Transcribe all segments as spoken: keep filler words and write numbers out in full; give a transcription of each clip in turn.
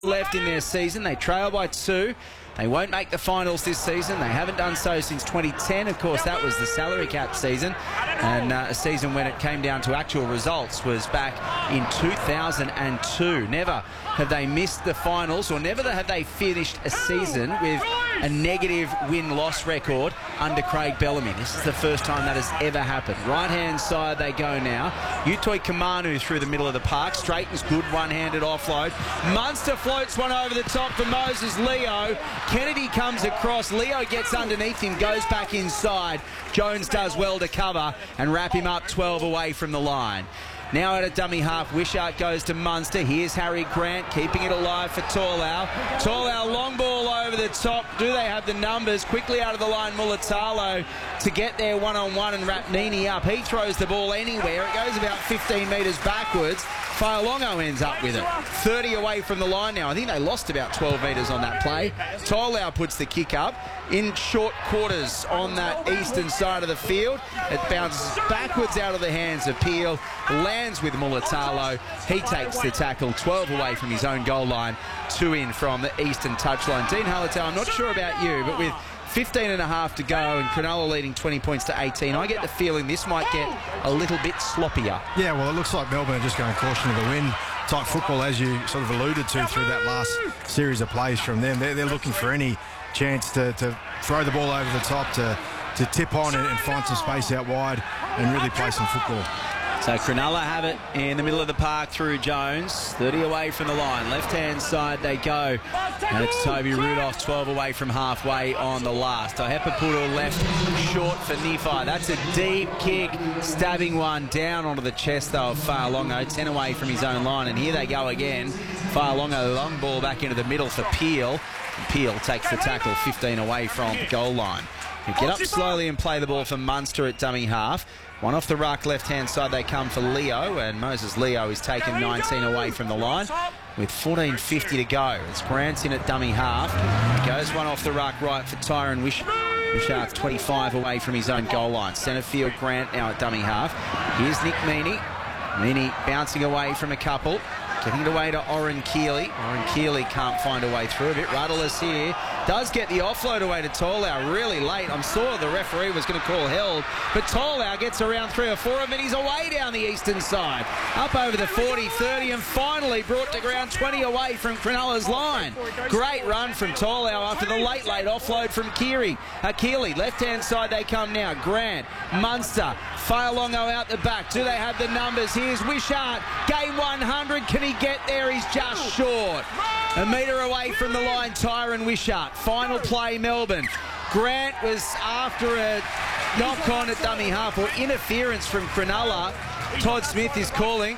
left in their season. They trail by two. They won't make the finals this season. They haven't done so since twenty ten. Of course, that was the salary cap season. And uh, a season when it came down to actual results was back in two thousand two. Never have they missed the finals, or never have they finished a season with a negative win-loss record under Craig Bellamy. This is the first time that has ever happened. Right-hand side they go now. Utoi Kamanu through the middle of the park. Straightens good one-handed offload. Munster floats one over the top for Moses Leo. Kennedy comes across. Leo gets underneath him, goes back inside. Jones does well to cover and wrap him up twelve away from the line. Now at a dummy half, Wishart goes to Munster. Here's Harry Grant keeping it alive for Torlau. Torlau, long ball over the top. Do they have the numbers? Quickly out of the line, Mulatalo to get there one-on-one and wrap Nini up. He throws the ball anywhere. It goes about fifteen metres backwards. Failongo ends up with it. thirty away from the line now. I think they lost about twelve metres on that play. Torlau puts the kick up in short quarters on that eastern side of the field. It bounces backwards out of the hands of Peel. Lands with Mulatalo. He takes the tackle twelve away from his own goal line. Two in from the eastern touchline. Dean Hallertau, I'm not sure about you, but with fifteen and a half to go and Cronulla leading twenty points to eighteen, I get the feeling this might get a little bit sloppier. Yeah, well, it looks like Melbourne are just going caution to the wind type football, as you sort of alluded to through that last series of plays from them. They're, they're looking for any chance to, to throw the ball over the top, to, to tip on and, and find some space out wide and really play some football. So Cronulla have it in the middle of the park through Jones. thirty away from the line. Left-hand side they go. And it's Toby Rudolph, twelve away from halfway on the last. Tohepaputu left short for Nifi. That's a deep kick. Stabbing one down onto the chest, though, of Failongo. ten away from his own line. And here they go again. Failongo, long ball back into the middle for Peel. And Peel takes the tackle fifteen away from the goal line. He'll get up slowly and play the ball for Munster at dummy half. One off the ruck, left-hand side they come for Leo, and Moses Leo is taken nineteen away from the line with fourteen fifty to go. It's Grant's in at dummy half. He goes one off the ruck right for Tyron Wish Wishart's twenty-five away from his own goal line. Centre field Grant now at dummy half. Here's Nick Meaney. Meaney bouncing away from a couple. Getting it away to Oren Keeley. Oren Keeley can't find a way through. A bit rudderless here. Does get the offload away to Torlau really late. I'm sure the referee was going to call held, but Torlau gets around three or four of them, and he's away down the eastern side. Up over the forty, thirty, and finally brought to ground twenty away from Cronulla's line. Great run from Torlau after the late, late offload from Keary. Uh, Keeley, left-hand side they come now. Grant, Munster, Failongo out the back. Do they have the numbers? Here's Wishart. Game one hundred. Can he get there? He's just short. A metre away from the line, Tyron Wishart. Final play, Melbourne. Grant was after a knock-on at dummy half, or interference from Cronulla. Todd Smith is calling.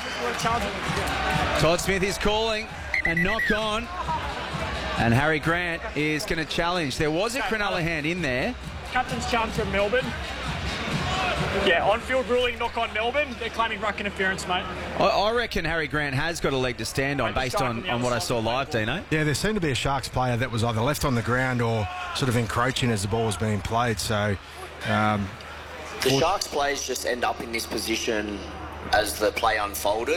Todd Smith is calling a knock-on. And Harry Grant is going to challenge. There was a Cronulla hand in there. Captain's charge from Melbourne. Yeah, on-field ruling, knock on Melbourne. They're claiming ruck interference, mate. I, I reckon Harry Grant has got a leg to stand on based on, on what I saw live, Dino. Yeah, there seemed to be a Sharks player that was either left on the ground or sort of encroaching as the ball was being played. So um, the Sharks players just end up in this position as the play unfolded.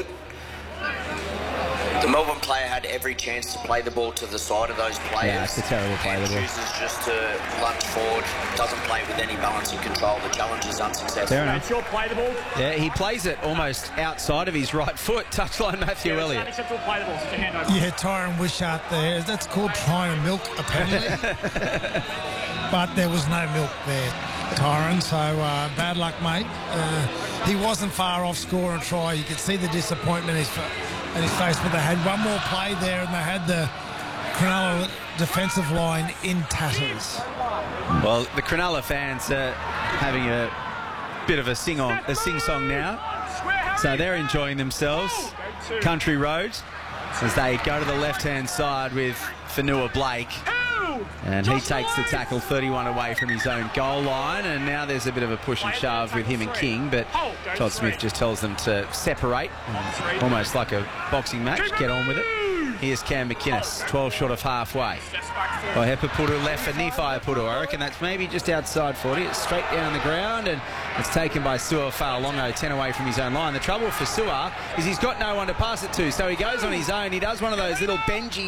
The Melbourne player had every chance to play the ball to the side of those players. Yeah, it's a terrible play. And chooses just to lunge forward, doesn't play with any balance and control. The challenge is unsuccessful. Fair enough. It's your play the ball. Yeah, he plays it almost outside of his right foot. Touchline Matthew yeah, Elliott. Unacceptable play the ball. So hand over. Yeah, Tyron Wishart there. That's called trying to milk a penalty. But there was no milk there, Tyron. So uh, bad luck, mate. Uh, he wasn't far off score and try. You could see the disappointment in his, in his face, but they had one more play there and they had the Cronulla defensive line in tatters. Well, the Cronulla fans are having a bit of a sing-on, a sing-song now. So they're enjoying themselves. Country Road, as they go to the left-hand side with Fanua Blake. And he takes the tackle thirty-one away from his own goal line. And now there's a bit of a push and shove with him and King. But Todd Smith just tells them to separate. Almost like a boxing match. Get on with it. Here's Cam McInnes, twelve short of halfway. Well, Hepaputu left for Nifi-Putu. I reckon that's maybe just outside forty. It's straight down the ground, and it's taken by Sua Fa'alongo, ten away from his own line. The trouble for Sua is he's got no one to pass it to, so he goes on his own. He does one of those little Benji